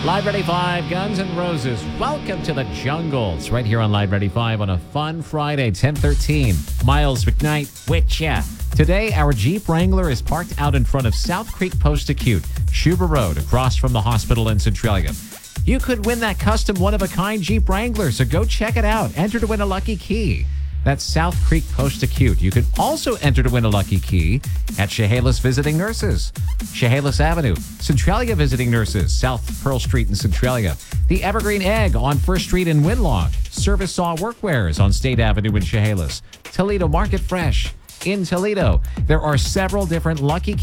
Live Ready 5, Guns N' Roses. Welcome to the jungle. It's right here on Live Ready 5 on a fun Friday, 10:13. Miles McKnight with ya. Today, our Jeep Wrangler is parked out in front of South Creek Post-Acute, Schuber Road, across from the hospital in Centralia. You could win that custom one-of-a-kind Jeep Wrangler, so go check it out. Enter to win a lucky key. That's South Creek Post-Acute. You can also enter to win a lucky key at Chehalis Visiting Nurses, Chehalis Avenue, Centralia Visiting Nurses, South Pearl Street in Centralia, the Evergreen Egg on First Street in Winlock, Service Saw Workwears on State Avenue in Chehalis, Toledo Market Fresh in Toledo. There are several different lucky